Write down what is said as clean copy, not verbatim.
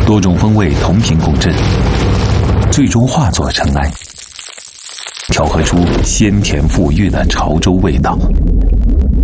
多种风味同频共振，最终化作尘埃，调和出鲜甜馥郁的潮州味道。